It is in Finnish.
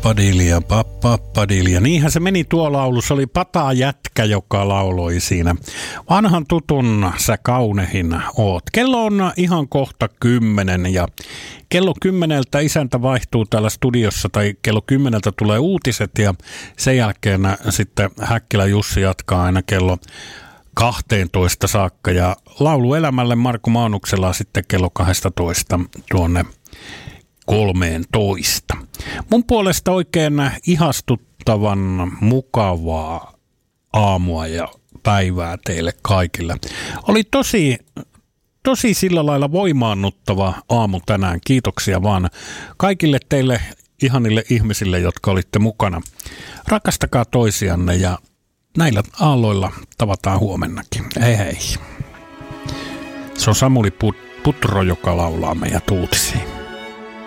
Pappadilia, pappadilia. Niinhän se meni tuo laulu. Se oli Pata Jätkä, joka lauloi siinä. Vanhan tutun sä kaunehin oot. Kello on ihan kohta 10 ja kello 10 isäntä vaihtuu täällä studiossa tai kello 10 tulee uutiset ja sen jälkeen sitten Häkkilä Jussi jatkaa aina kello 12 saakka ja laulu elämälle Marko Maanuksella sitten kello 12 tuonne 13. Mun puolesta oikein ihastuttavan mukavaa aamua ja päivää teille kaikille. Oli tosi sillä lailla voimaannuttava aamu tänään. Kiitoksia vaan kaikille teille ihanille ihmisille, jotka olitte mukana. Rakastakaa toisianne ja näillä aalloilla tavataan huomennakin. Hei hei. Se on Samuli Putro, joka laulaa meidän uutisiin.